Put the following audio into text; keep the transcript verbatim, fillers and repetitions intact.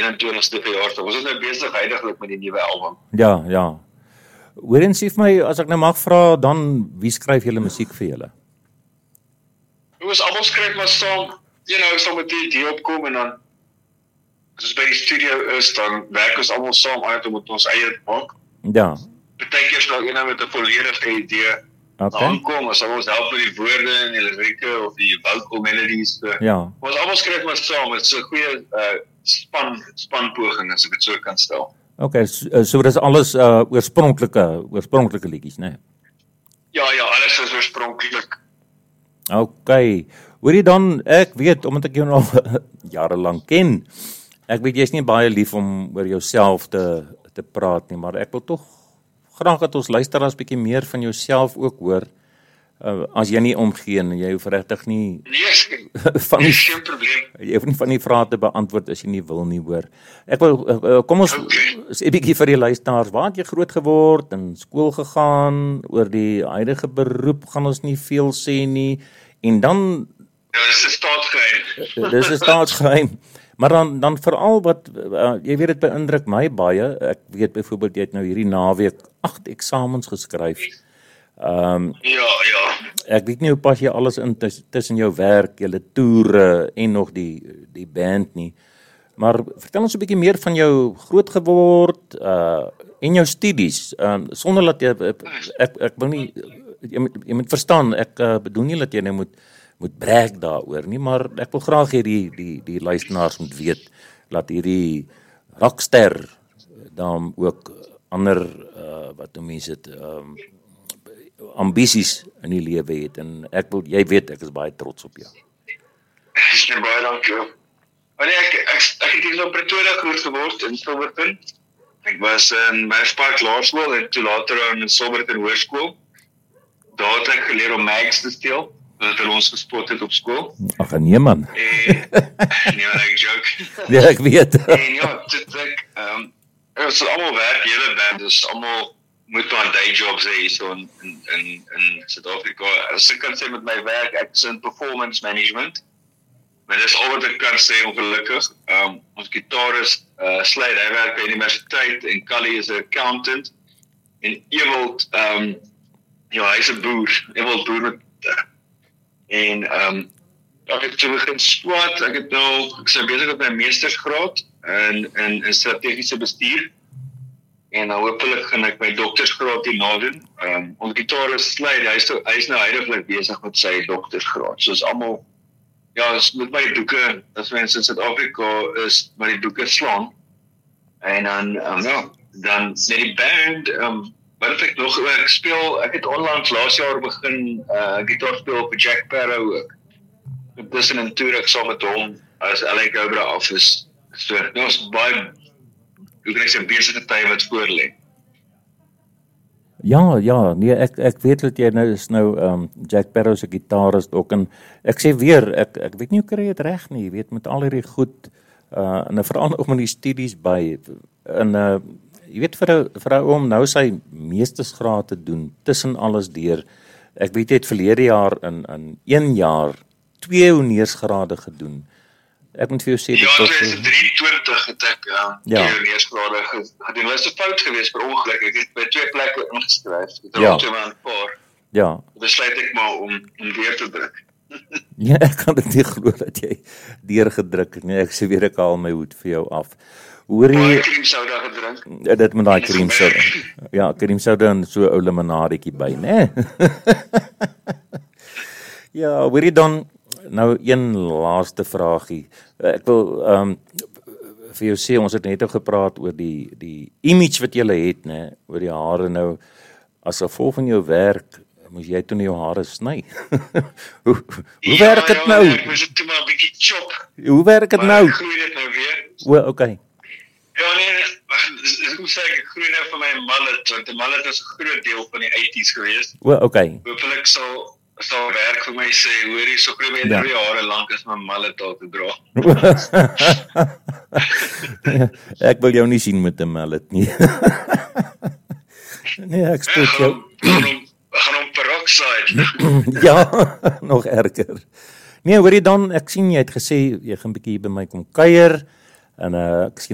eenentwintigste verjaarsdag. Ons is nou besig heidaglik met die nuwe album. Ja, ja. Hoor en sê vir my, as ek nou mag vra, dan wie skryf julle musiek vir julle? Ons almal skryf maar saam, you know, saam met die idee opkom en dan as ons by die studio is, dan werk ons almal saam uit om ons eie maak. Ja. Partykeer is daar een met 'n volledige idee Okay. aankom, as ons help met die woorde en die lirieke of die vocal melodies. So. Ja. Ons almal skryf maar saam, dit is 'n goeie uh, span spanpoging as ek dit so kan stel. Okay, so, so dit is alles uh, oorspronklike oorspronklike liedjies, né? Nee? Ja, ja, alles is oorspronklik. Okay. Hoorie dan, ek weet, omdat ek jou nog jare lank ken, ek weet jy's nie baie lief om oor jouself te, te praat nie, maar ek wil tog graag dat ons luisteraars bietjie meer van jouself ook hoor, uh, as jy nie omgee en jy hoef regtig nie Nee, van die, geen probleem. jy hoef nie van die vrae te beantwoord as jy nie wil nie, hoor. Ek wil, uh, kom ons Okay. sê bietjie vir die luisteraars, waar het jy groot geword, in skool gegaan, oor die huidige beroep gaan ons nie veel sê nie, en dan Ja, dit is 'n staatsgeheim. dis 'n staatsgeheim. Maar dan dan veral wat uh, jy weet dit beïndruk my baie. Ek weet byvoorbeeld jy het nou hierdie naweek agt eksamens geskryf. Ehm um, Ja, ja. ek weet nie hoe pas jy alles in tuss- tussen jou werk, julle toere en nog die die band nie. Maar vertel ons 'n bietjie meer van jou groot geword uh en jou studies. Ehm um, sonder dat jy ek ek wil nie jy moet, jy moet verstaan, ek uh, bedoel nie dat jy nou moet moet brag daaroor nie, maar ek wil graag hê die die die luisteraars moet weet dat hierdie rockster dan ook ander uh, wat noem mense dit um, ambisies in die lewe het en ek wil jy weet ek is baie trots op jou. Ek is baie dankie. Maar nee, ek ek ek het hier in Pretoria groot geword in Silverton. Ek was in Merspark Laerskool en toe later in Silverton Hoërskool. Daar het ek geleer om mags te steel. Dat hulle ons gespot het op skool. Ag nee man. En nee, ek joke. Ja, ek weet. En ja, dit ek ehm um, ons is almal werk, hele band is almal moet maar day jobs hê so in in in in Suid-Afrika. As ek kan sê met my werk, ek is in performance management. Maar dis al wat ek kan sê ongelukkig. Ehm um, ons gitarist uh Slade, hy werk by die universiteit en Callie is 'n accountant. En Ewald ehm um, ja, hy's 'n boer. Ewald boer met uh, en ehm um, ek het toe begin swat. Ek het nou ek is besig met my meestersgraad in in in strategiese bestuur. En nou hopelik gaan ek my doktorsgraad hierna doen. Ehm um, ons gitarist Slade, hy's nou hy's nou heidaglik besig met sy doktorsgraad. So is almal ja, is met my boeke, as mense in Suid-Afrika is met die boeke slaan. En dan um, ja, dan net die band, um, wat het ek nog ek speel, ek het onlangs laas jaar begin uh gitaar speel op Jack Sparrow ook. Tussen en toer ek saam met hom as L A Cobra af is. So, dit was baie hoe kan ek sê besige tyd wat voor lê. Ja, ja, nee, ek ek weet dat jy nou is nou um Jack Sparrow se gitarist ook en ek sê weer, ek ek weet nie hoe kry jy dit reg nie, jy weet met al hierdie goed uh en veral ook met die studies by en uh jy weet vir 'n vir 'n oom nou sy meestersgraad te doen tussen alles deur. Ek weet jy het verlede jaar in in een jaar twee honeursgrade gedoen. Ek moet vir jou sê dit Ja, was tweeduisend drieëntwintig het ek uh, Ja. twee honeursgrade gedoen. Dit was 'n fout geweest per ongeluk. Ek het by twee plekke ingeskryf. Dit Ja. raak toe maar 'n paar. ja. Besluit ek maar om om weer te druk. Ja, ek kan dit nie glo dat jy deurgedruk het nie. Ek sê weer ek haal my hoed vir jou af. Hoor Baie jy cream soda gedrink. ja, dit met daai cream soda. Ja, cream soda en so 'n ou limonadetjie by, né? Ja, hoor jy dan nou een laaste vragie. Ek wil ehm um, vir jou sê ons het net nou gepraat oor die die image wat jy het, né, oor die hare nou as gevolg van jou werk moes jy toe jou hare sny. hoe hoe werk dit ja, nou? Ja, ek moes dit toe maar 'n bietjie chop. Hoe werk dit Maar nou? ek groei dit nou weer. O, okay. Ja, nee, ek moet sê ek groei nou van my mullet, want die mullet is 'n groot deel van die eighties geweest. O, okay. Hopelik sal sal werk vir my sê, hoor jy, so groei my Ja. drie jare lank is my mullet al te dra. Ek wil jou nie sien met 'n mallet nie. Nee, ek Ja, spook gaan jou. hom- gaan hom gaan hom peroxide. Ja, nog erger. Nee, hoor jy dan, ek sien jy het gesê jy gaan 'n bietjie by my kom kuier en uh, ek sien